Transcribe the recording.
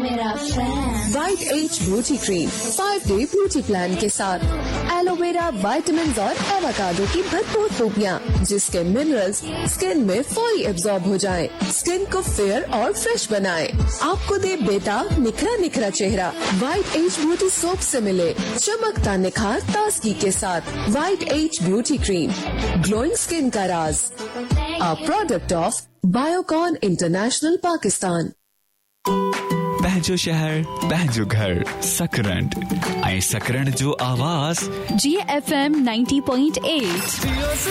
मेरा fan. White as beauty cream 5 day beauty plan के साथ एलोवेरा, विटामिन और एवोकाडो की भरपूर खूबियाँ, जिसके मिनरल्स स्किन में फौरी एब्जॉर्ब हो जाएं, स्किन को फेयर और फ्रेश बनाएं, आपको दे बेटा निखरा निखरा चेहरा। वाइट एज ब्यूटी सोप से मिले चमकता निखार ताजगी के साथ। White as beauty cream, glowing skin का राज, a product of Biocon international Pakistan. पहजो शहर पहजो घर सकरंड ऐं सकरंड जो आवाज़ GFM 90.8